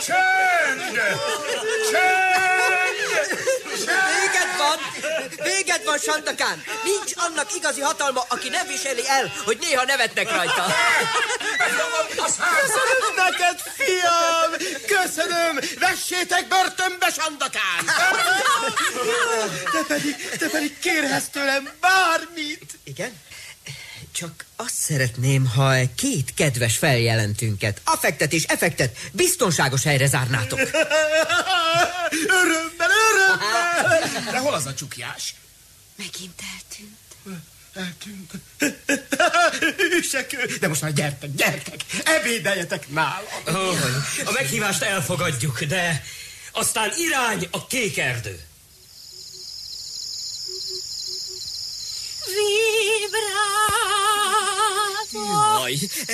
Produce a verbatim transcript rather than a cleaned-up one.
Csönd! Csönd! Véged van! Véged van, Sandakán! Nincs annak igazi hatalma, aki nem viseli el, hogy néha nevetnek rajta. Köszönöm neked, fiam! Köszönöm! Vessétek börtönbe, Sandakán! Te pedig, te pedig kérhetsz tőlem bármit! Igen? Csak azt szeretném, ha két kedves feljelentünket, affektet és effektet biztonságos helyre zárnátok. Örömmel, örömmel! De hol az a csukjás? Megint eltűnt. Eltűnt. Hűsek, de most már gyertek, gyertek! Ebédeljetek nálam! Oh, a meghívást elfogadjuk, de aztán irány a kék erdő. Vibravo! Jaj,